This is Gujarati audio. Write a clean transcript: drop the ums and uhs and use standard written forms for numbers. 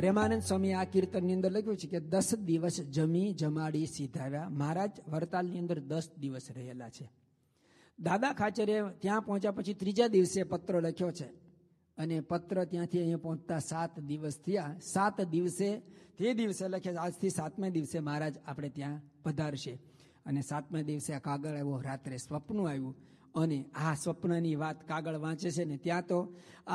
પ્રેમાનંદ સ્વામી આ કીર્તનની અંદર લખ્યું છે કે 10 દિવસ જમી જમાડી સીધાવ્યા. મહારાજ વરતાલની અંદર 10 દિવસ રહેલા છે. દાદા ખાચરે ત્યાં પહોંચ્યા પછી ત્રીજા દિવસે પત્ર લખ્યો છે અને પત્ર ત્યાંથી અહીંયા પહોંચતા 7 દિવસ થયા. 7 દિવસે તે દિવસે લખે આજથી 7મા દિવસે મહારાજ આપણે ત્યાં પધારશે. અને 7મા દિવસે આ કાગળ આવ્યો. રાત્રે સ્વપ્ન આવ્યું અને આ સ્વપ્નની વાત કાગળ વાંચે છે ને ત્યાં તો